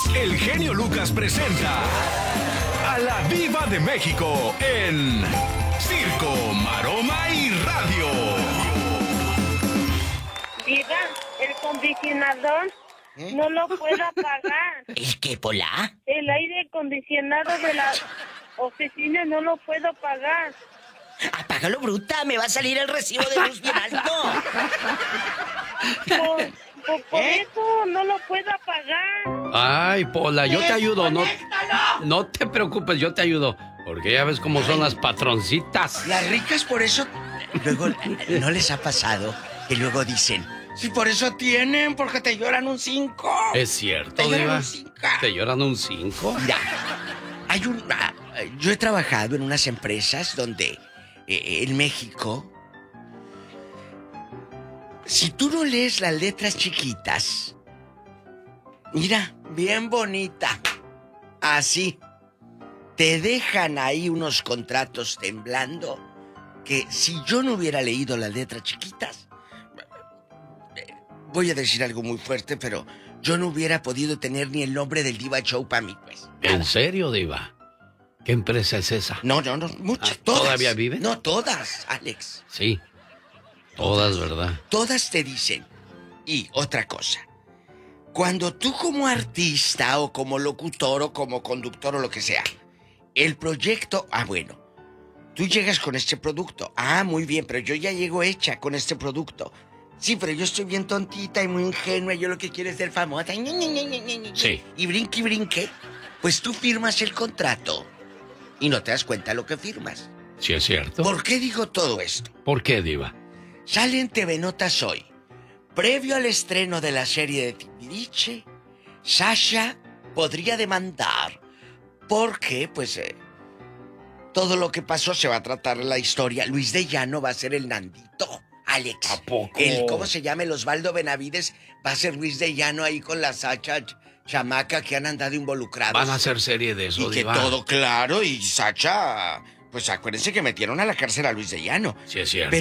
el genio Lucas presenta a la Diva de México en Circo, Maroma y Radio. Diva, el acondicionador no lo puedo apagar. ¿El qué, Pola? El aire acondicionado de la oficina no lo puedo pagar. Apágalo, bruta, me va a salir el recibo de luz bien alto. Por eso no lo puedo apagar. Ay, Pola, yo te ayudo, no te preocupes, yo te ayudo. Porque ya ves cómo son las patroncitas. Las ricas por eso... Luego, ¿no les ha pasado que luego dicen... Sí, por eso tienen, porque te lloran un 5. Es cierto, te lloran Diva. un 5. ¿Te lloran un 5? Mira, yo he trabajado en unas empresas donde en México, si tú no lees las letras chiquitas, mira, bien bonita, así, te dejan ahí unos contratos temblando que si yo no hubiera leído las letras chiquitas, voy a decir algo muy fuerte, pero yo no hubiera podido tener ni el nombre del Diva Show para mí, pues. ¿En serio, Diva? ¿Qué empresa es esa? No, muchas, todas. ¿Todavía vive? No, todas, Alex. Sí, todas, ¿verdad? Todas te dicen. Y otra cosa, cuando tú como artista o como locutor o como conductor o lo que sea, el proyecto, bueno, tú llegas con este producto. Muy bien, pero yo ya llego hecha con este producto. Sí, pero yo estoy bien tontita y muy ingenua, yo lo que quiero es ser famosa. Sí. Y brinque. Pues tú firmas el contrato y no te das cuenta lo que firmas. Sí, es cierto. ¿Por qué digo todo esto? ¿Por qué, Diva? Sale en TV Notas hoy. Previo al estreno de la serie de Timbiriche, Sasha podría demandar porque, pues, todo lo que pasó se va a tratar la historia. Luis de Llano va a ser el Nandito, Alex. ¿A poco? ¿Cómo se llama? El Osvaldo Benavides va a ser Luis de Llano ahí con la Sacha chamaca que han andado involucrados. Van a hacer serie de eso, y Diva. que todo claro, y Sacha, pues acuérdense que metieron a la cárcel a Luis de Llano. Sí, es cierto.